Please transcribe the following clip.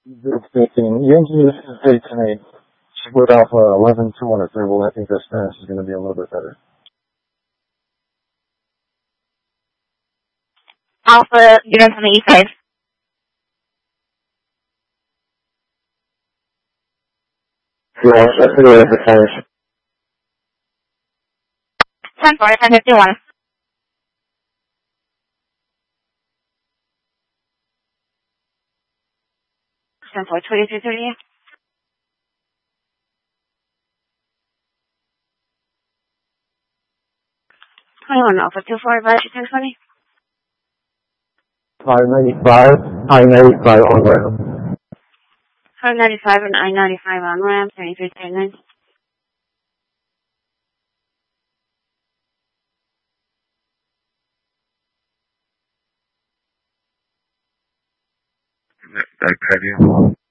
Thinking, the engineer says, hey, tonight, split off 11 2 on a third. Well, I think this fast is going to be a little bit better. Alpha, units on the east side. Yeah, that's the way the tires. 10-4, 1051. Ten four 2330. 21 Alpha 24, advise you 1020. 595, I-95 on ramp. 595 and I-95 on ramp, 2339. That patio.